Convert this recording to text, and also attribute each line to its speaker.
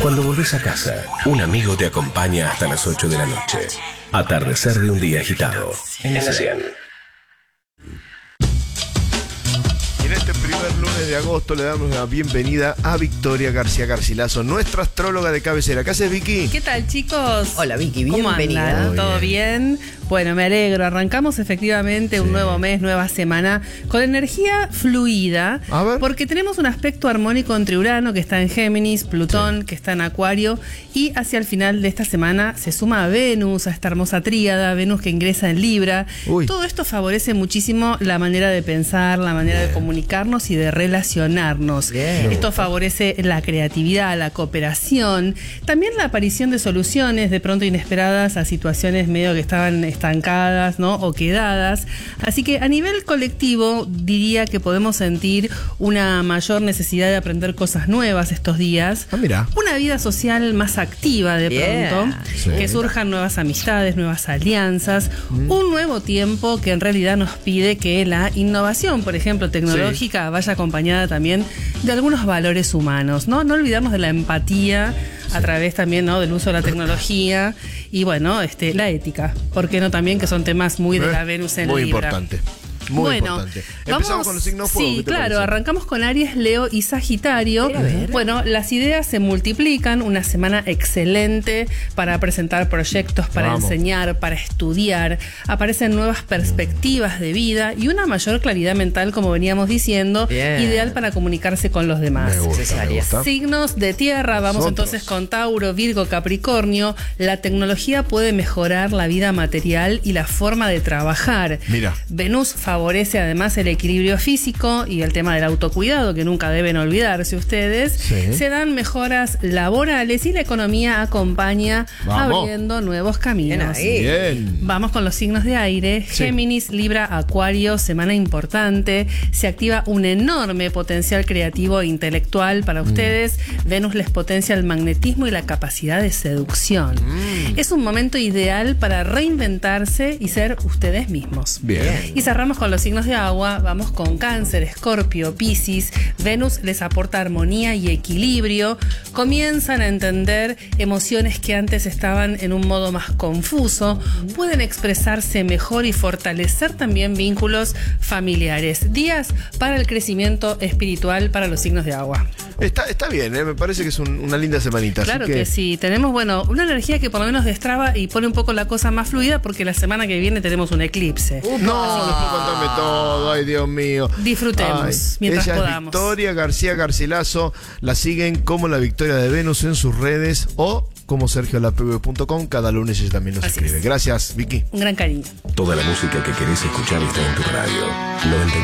Speaker 1: Cuando volvés a casa, un amigo te acompaña hasta las 8 de la noche. Atardecer de un día agitado. En la 100.
Speaker 2: En este primer lunes de agosto le damos la bienvenida a Victoria García Garcilaso, nuestra astróloga de cabecera. ¿Qué haces, Vicky?
Speaker 3: ¿Qué tal, chicos?
Speaker 4: Hola, Vicky,
Speaker 3: ¿Cómo
Speaker 4: bienvenida.
Speaker 3: andan? ¿Todo bien? Bueno, me alegro. Arrancamos efectivamente un nuevo mes, nueva semana, con energía fluida.
Speaker 2: A ver.
Speaker 3: Porque tenemos un aspecto armónico entre Urano, que está en Géminis, Plutón, que está en Acuario, y hacia el final de esta semana se suma a Venus, a esta hermosa tríada, Venus que ingresa en Libra.
Speaker 2: Uy.
Speaker 3: Todo esto favorece muchísimo la manera de pensar, la manera de comunicarnos y de relacionarnos.
Speaker 4: Bien.
Speaker 3: Esto favorece la creatividad, la cooperación, también la aparición de soluciones de pronto inesperadas a situaciones medio que estaban estancadas, ¿no? O quedadas. Así que a nivel colectivo diría que podemos sentir una mayor necesidad de aprender cosas nuevas estos días.
Speaker 2: Ah, mira.
Speaker 3: Una vida social más activa de
Speaker 4: Bien.
Speaker 3: pronto,
Speaker 2: Sí.
Speaker 3: que surjan nuevas amistades, nuevas alianzas, un nuevo tiempo que en realidad nos pide que la innovación, por ejemplo, tecnológica, vaya acompañada también de algunos valores humanos, ¿no? No olvidarnos de la empatía a través también, ¿no? Del uso de la tecnología y bueno, la ética, ¿por qué no también? Que son temas muy de la Venus en
Speaker 2: Muy
Speaker 3: Libra.
Speaker 2: importante. Muy importante. Empezamos con los signos fuego.
Speaker 3: Sí,
Speaker 2: ¿qué te
Speaker 3: claro,
Speaker 2: parece?
Speaker 3: arrancamos con Aries, Leo y Sagitario.
Speaker 4: A ver.
Speaker 3: Bueno, las ideas se multiplican, una semana excelente para presentar proyectos, para
Speaker 2: Vamos.
Speaker 3: enseñar, para estudiar. Aparecen nuevas perspectivas de vida y una mayor claridad mental, como veníamos diciendo,
Speaker 4: Bien.
Speaker 3: ideal para comunicarse con los demás.
Speaker 2: Me gusta, me
Speaker 4: Necesaria.
Speaker 2: gusta.
Speaker 3: Signos de tierra, vamos
Speaker 2: Nosotros.
Speaker 3: entonces con Tauro, Virgo, Capricornio. La tecnología puede mejorar la vida material y la forma de trabajar.
Speaker 2: Mira.
Speaker 3: Venus favorece además el equilibrio físico y el tema del autocuidado, que nunca deben olvidarse ustedes.
Speaker 2: Sí.
Speaker 3: Se dan mejoras laborales y la economía acompaña
Speaker 2: Vamos.
Speaker 3: abriendo nuevos caminos.
Speaker 4: Bien ahí.
Speaker 2: Bien.
Speaker 3: Vamos con los signos de aire.
Speaker 2: Sí.
Speaker 3: Géminis, Libra, Acuario, semana importante. Se activa un enorme potencial creativo e intelectual para ustedes. Venus les potencia el magnetismo y la capacidad de seducción. Es un momento ideal para reinventarse y ser ustedes mismos.
Speaker 2: Bien.
Speaker 3: Y cerramos con los signos de agua. Vamos con Cáncer, Escorpio, Piscis. Venus les aporta armonía y equilibrio. Comienzan a entender emociones que antes estaban en un modo más confuso. Pueden expresarse mejor y fortalecer también vínculos familiares. Días para el crecimiento espiritual para los signos de agua.
Speaker 2: Está bien, me parece que es una linda semanita. así
Speaker 3: Claro que sí. Tenemos, bueno, una energía que por lo menos destraba y pone un poco la cosa más fluida porque la semana que viene tenemos un eclipse.
Speaker 2: No, después contame todo, ay Dios mío.
Speaker 3: Disfrutemos mientras
Speaker 2: ella
Speaker 3: podamos.
Speaker 2: Es Victoria García Garcilaso, la siguen como la Victoria de Venus en sus redes o como sergiolapv.com, cada lunes ella también nos
Speaker 3: Así
Speaker 2: escribe.
Speaker 3: es.
Speaker 2: Gracias, Vicky.
Speaker 3: Un gran cariño.
Speaker 1: Toda la música que querés escuchar está en tu radio. 99.